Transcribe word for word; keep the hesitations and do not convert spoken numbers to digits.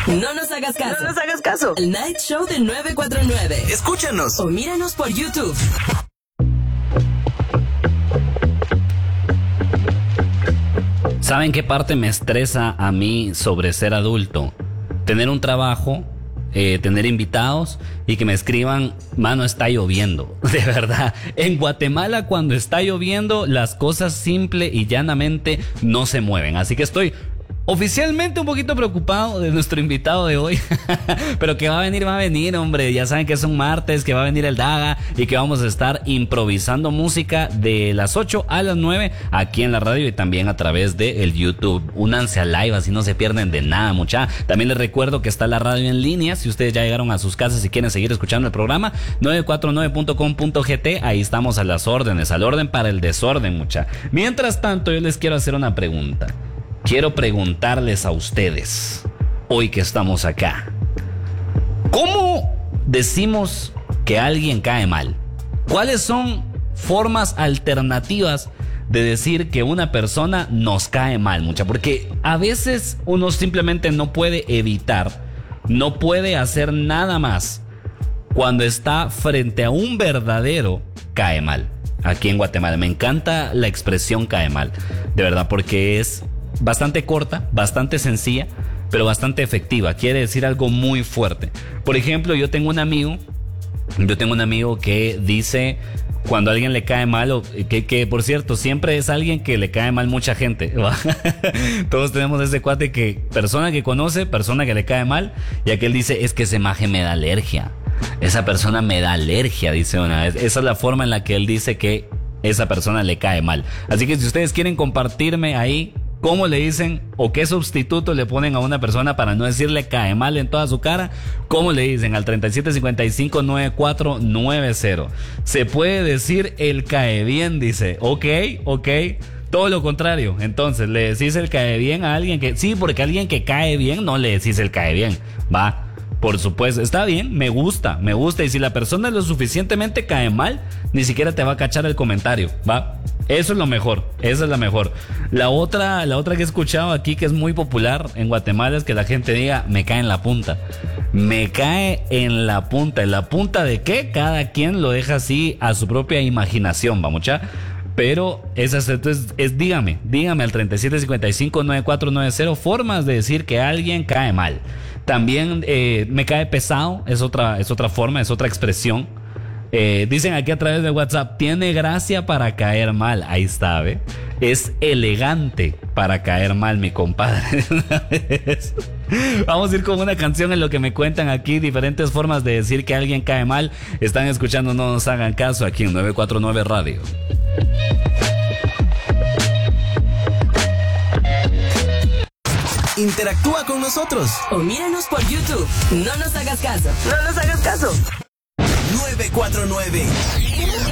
No nos hagas caso. No nos hagas caso. El Night Show de nueve cuatro nueve. Escúchanos O míranos por YouTube. ¿Saben qué parte me estresa a mí sobre ser adulto? Tener un trabajo, eh, tener invitados y que me escriban, mano, está lloviendo. De verdad, en Guatemala cuando está lloviendo las cosas simple y llanamente no se mueven. Así que estoy oficialmente un poquito preocupado de nuestro invitado de hoy. Pero que va a venir, va a venir, hombre. Ya saben que es un martes, que va a venir el Daga y que vamos a estar improvisando música de las ocho a las nueve aquí en la radio y también a través de el YouTube. Únanse al live, así no se pierden de nada, mucha. También les recuerdo que está la radio en línea. Si ustedes ya llegaron a sus casas y quieren seguir escuchando el programa, nueve cuatro nueve punto com punto gt. Ahí estamos a las órdenes, al orden para el desorden, mucha. Mientras tanto, yo les quiero hacer una pregunta. Quiero preguntarles a ustedes, hoy que estamos acá, ¿cómo decimos que alguien cae mal? ¿Cuáles son formas alternativas de decir que una persona nos cae mal, mucha? Porque a veces uno simplemente no puede evitar, no puede hacer nada más cuando está frente a un verdadero cae mal. Aquí en Guatemala me encanta la expresión cae mal, de verdad, porque es bastante corta, bastante sencilla, pero bastante efectiva. Quiere decir algo muy fuerte. Por ejemplo, yo tengo un amigo, yo tengo un amigo que dice cuando a alguien le cae mal, o que, que por cierto, siempre es alguien que le cae mal mucha gente. Todos tenemos ese cuate que, persona que conoce, persona que le cae mal, y aquel dice, es que ese maje me da alergia. Esa persona me da alergia, dice una vez. Esa es la forma en la que él dice que esa persona le cae mal. Así que si ustedes quieren compartirme ahí ¿cómo le dicen o qué sustituto le ponen a una persona para no decirle cae mal en toda su cara? ¿Cómo le dicen? Al treinta y siete cincuenta y cinco noventa y cuatro noventa. Se puede decir el cae bien, dice. Ok, ok. Todo lo contrario. Entonces, le decís el cae bien a alguien que... Sí, porque a alguien que cae bien no le decís el cae bien. Va. Por supuesto, está bien, me gusta, me gusta. Y si la persona es lo suficientemente cae mal, ni siquiera te va a cachar el comentario, ¿va? Eso es lo mejor, esa es la mejor. La otra, la otra que he escuchado aquí que es muy popular en Guatemala es que la gente diga, me cae en la punta. Me cae en la punta. ¿En la punta de qué? Cada quien lo deja así a su propia imaginación, ¿va, mucha? Pero esas, entonces, es, dígame, dígame al treinta y siete cincuenta y cinco noventa y cuatro noventa formas de decir que alguien cae mal. También eh, me cae pesado, es otra, es otra forma, es otra expresión. Eh, dicen aquí a través de WhatsApp, tiene gracia para caer mal. Ahí está, ¿ve? Es elegante para caer mal, mi compadre. Vamos a ir con una canción en lo que me cuentan aquí diferentes formas de decir que alguien cae mal. Están escuchando No Nos Hagan Caso aquí en nueve cuatro nueve Radio. Interactúa con nosotros o míranos por YouTube. No nos hagas caso. No nos hagas caso. nueve cuatro nueve